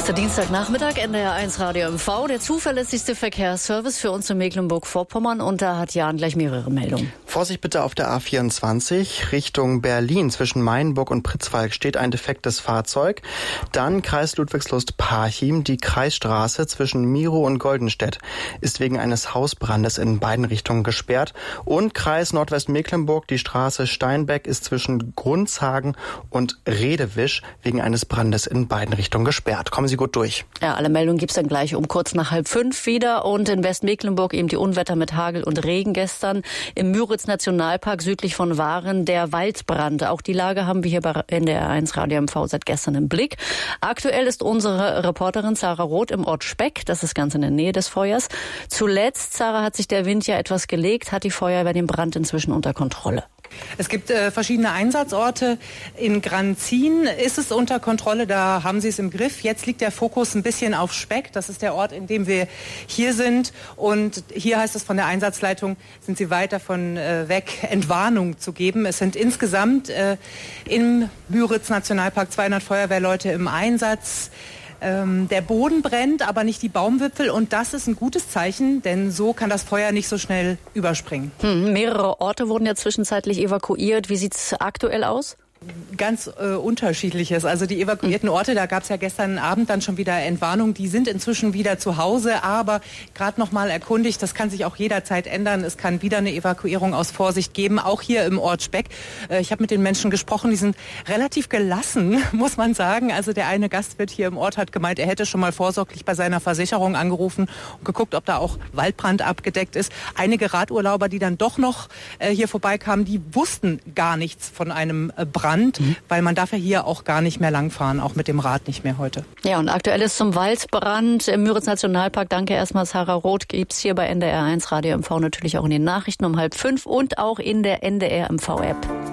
Der Dienstagnachmittag, NDR1 Radio MV, der zuverlässigste Verkehrsservice für uns in Mecklenburg-Vorpommern. Und da hat Jan gleich mehrere Meldungen. Vorsicht bitte auf der A24 Richtung Berlin. Zwischen Mainburg und Pritzwalk steht ein defektes Fahrzeug. Dann Kreis Ludwigslust-Parchim. Die Kreisstraße zwischen Miro und Goldenstedt ist wegen eines Hausbrandes in beiden Richtungen gesperrt. Und Kreis Nordwestmecklenburg, die Straße Steinbeck ist zwischen Grundshagen und Redewisch wegen eines Brandes in beiden Richtungen gesperrt. Kommen Sie gut durch. Ja, alle Meldungen gibt's dann gleich um kurz nach 4:30 wieder. Und in Westmecklenburg eben die Unwetter mit Hagel und Regen gestern. Im Müritz-Nationalpark südlich von Waren der Waldbrand. Auch die Lage haben wir hier bei NDR1 Radio MV seit gestern im Blick. Aktuell ist unsere Reporterin Sarah Roth im Ort Speck. Das ist ganz in der Nähe des Feuers. Zuletzt, Sarah, hat sich der Wind ja etwas gelegt. Hat die Feuerwehr den Brand inzwischen unter Kontrolle? Es gibt verschiedene Einsatzorte. In Granzin ist es unter Kontrolle, da haben sie es im Griff. Jetzt liegt der Fokus ein bisschen auf Speck. Das ist der Ort, in dem wir hier sind. Und hier heißt es von der Einsatzleitung, sind sie weit davon weg, Entwarnung zu geben. Es sind insgesamt im Müritz-Nationalpark 200 Feuerwehrleute im Einsatz. Der Boden brennt, aber nicht die Baumwipfel. Und das ist ein gutes Zeichen, denn so kann das Feuer nicht so schnell überspringen. Mehrere Orte wurden ja zwischenzeitlich evakuiert. Wie sieht's aktuell aus? Ganz unterschiedliches. Also die evakuierten Orte, da gab es ja gestern Abend dann schon wieder Entwarnung. Die sind inzwischen wieder zu Hause, aber gerade noch mal erkundigt, das kann sich auch jederzeit ändern. Es kann wieder eine Evakuierung aus Vorsicht geben, auch hier im Ort Speck. Ich habe mit den Menschen gesprochen, die sind relativ gelassen, muss man sagen. Also der eine Gastwirt hier im Ort hat gemeint, er hätte schon mal vorsorglich bei seiner Versicherung angerufen und geguckt, ob da auch Waldbrand abgedeckt ist. Einige Radurlauber, die dann doch noch hier vorbeikamen, die wussten gar nichts von einem Brand. Weil man darf ja hier auch gar nicht mehr langfahren, auch mit dem Rad nicht mehr heute. Ja, und aktuell ist zum Waldbrand im Müritz-Nationalpark. Danke erstmal, Sarah Roth. Gibt's hier bei NDR1 Radio MV natürlich auch in den Nachrichten um 4:30 und auch in der NDR MV-App.